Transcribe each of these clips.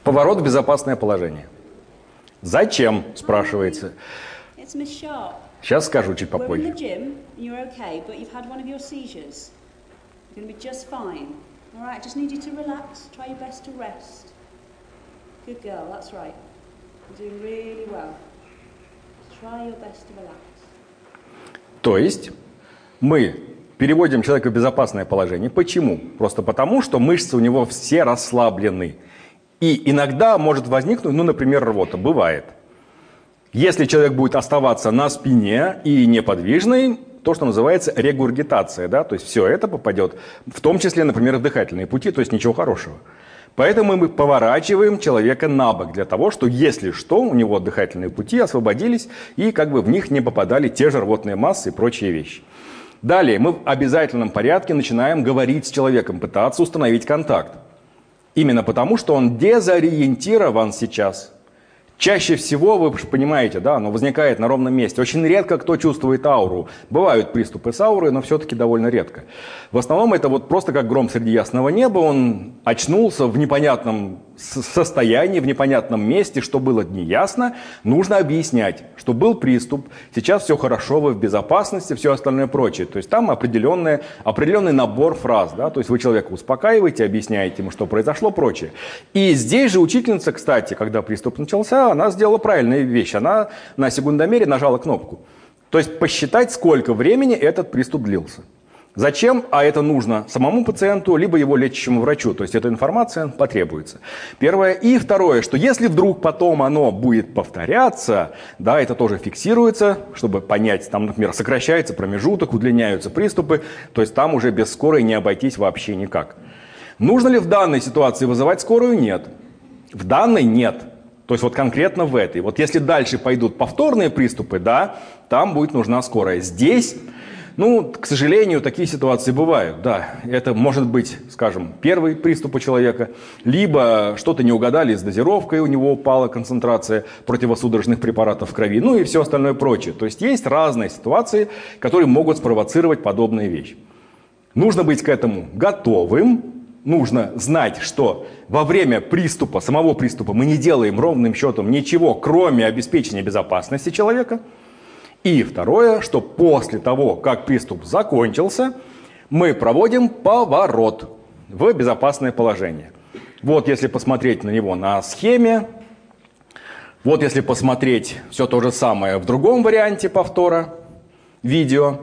Поворот в безопасное положение. Зачем, спрашивается. Сейчас скажу чуть попозже. То есть мы переводим человека в безопасное положение. Почему? Просто потому, что мышцы у него все расслаблены. И иногда может возникнуть, например, рвота. Бывает. Если человек будет оставаться на спине и неподвижный, то, что называется регургитация, да, то есть все это попадет, в том числе, например, в дыхательные пути, то есть ничего хорошего. Поэтому мы поворачиваем человека на бок для того, что, если что, у него дыхательные пути освободились и как бы в них не попадали те же рвотные массы и прочие вещи. Далее мы в обязательном порядке начинаем говорить с человеком, пытаться установить контакт. Именно потому, что он дезориентирован сейчас. Чаще всего, вы же понимаете, да, оно возникает на ровном месте. Очень редко кто чувствует ауру. Бывают приступы с аурой, но все-таки довольно редко. В основном это вот просто как гром среди ясного неба. Он очнулся в непонятном состоянии, в непонятном месте, что было неясно. Нужно объяснять, что был приступ, сейчас все хорошо, вы в безопасности, все остальное прочее. То есть там определенный набор фраз. Да? То есть вы человека успокаиваете, объясняете ему, что произошло, прочее. И здесь же учительница, кстати, когда приступ начался, она сделала правильную вещь. Она на секундомере нажала кнопку. То есть посчитать, сколько времени этот приступ длился. Зачем? А это нужно самому пациенту, либо его лечащему врачу. То есть эта информация потребуется. Первое. И второе, что если вдруг потом оно будет повторяться, да, это тоже фиксируется, чтобы понять, там, например, сокращается промежуток, удлиняются приступы, то есть там уже без скорой не обойтись вообще никак. Нужно ли в данной ситуации вызывать скорую? Нет. В данной нет. То есть вот конкретно в этой. Вот если дальше пойдут повторные приступы, да, там будет нужна скорая. Здесь, к сожалению, такие ситуации бывают, да. Это может быть, скажем, первый приступ у человека, либо что-то не угадали с дозировкой, у него упала концентрация противосудорожных препаратов в крови, и все остальное прочее. То есть есть разные ситуации, которые могут спровоцировать подобные вещи. Нужно быть к этому готовым. Нужно знать, что во время приступа, самого приступа, мы не делаем ровным счетом ничего, кроме обеспечения безопасности человека. И второе, что после того, как приступ закончился, мы проводим поворот в безопасное положение. Вот если посмотреть на него на схеме, вот если посмотреть все то же самое в другом варианте повтора видео.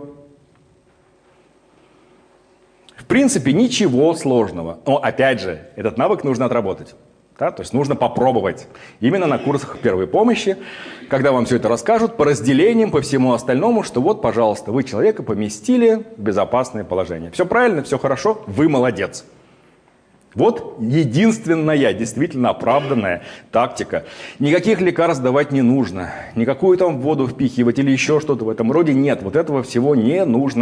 В принципе, ничего сложного. Но, опять же, этот навык нужно отработать. Да? То есть нужно попробовать. Именно на курсах первой помощи, когда вам все это расскажут, по разделениям, по всему остальному, что вот, пожалуйста, вы человека поместили в безопасное положение. Все правильно, все хорошо, вы молодец. Вот единственная, действительно оправданная тактика. Никаких лекарств давать не нужно. Никакую там воду впихивать или еще что-то в этом роде. Нет, вот этого всего не нужно.